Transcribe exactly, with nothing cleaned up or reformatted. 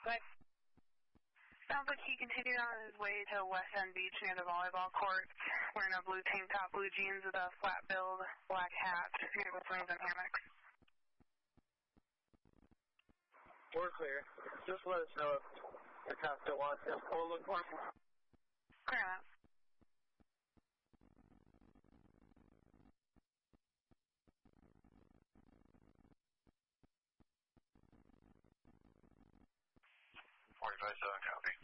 But sounds like he continued on his way to West End Beach near the volleyball court, wearing a blue tank top, blue jeans with a flat billed, black hat, near the swings and hammocks. We're clear. Just let us know if the cop still wants us. We'll look for him. Clear enough. forty-five seven, copy.